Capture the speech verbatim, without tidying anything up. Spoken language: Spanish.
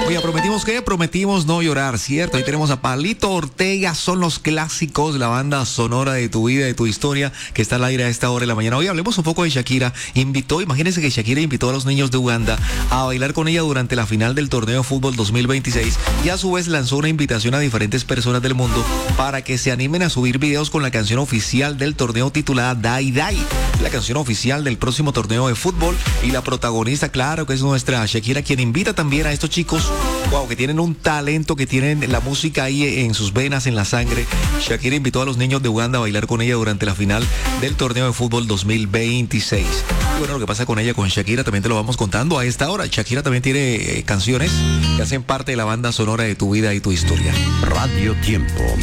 Oye, prometimos que prometimos no llorar, ¿cierto? Ahí tenemos a Palito Ortega, son los clásicos, la banda sonora de tu vida, de tu historia, que está al aire a esta hora de la mañana. Hoy hablemos un poco de Shakira. Invitó, imagínense que Shakira invitó a los niños de Uganda a bailar con ella durante la final del torneo de fútbol dos mil veintiséis y a su vez lanzó una invitación a diferentes personas del mundo para que se animen a subir videos con la canción oficial del torneo titulada Dai Dai, la canción oficial del próximo torneo de fútbol, y la protagonista, claro, que es nuestra Shakira, quien invita también a estos chicos, wow, que tienen un talento, que tienen la música ahí en sus venas, en la sangre. Shakira invitó a los niños de Uganda a bailar con ella durante la final del torneo de fútbol dos mil veintiséis. Y bueno, lo que pasa con ella, con Shakira, también te lo vamos contando a esta hora. Shakira también tiene eh, canciones que hacen parte de la banda sonora de tu vida y tu historia. Radio Tiempo,